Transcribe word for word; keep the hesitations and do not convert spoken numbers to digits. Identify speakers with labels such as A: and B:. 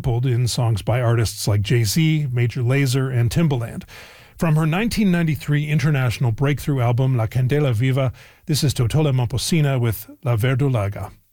A: sampled in songs by artists like Jay-Z, Major Lazer, and Timbaland. From her nineteen ninety-three international breakthrough album La Candela Viva, this is Totole Momposina with La Verdolaga.